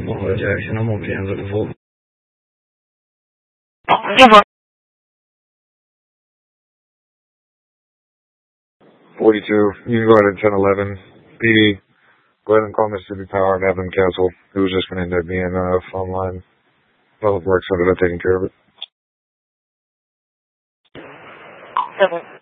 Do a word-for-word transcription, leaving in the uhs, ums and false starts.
Well, Jackson, I'm on P M looking for. forty-two. You can go ahead at ten eleven. P D, go ahead and call Mississippi Power and have them cancel. It was just going to end up being a uh, phone line. Public Works ended up taking care of it.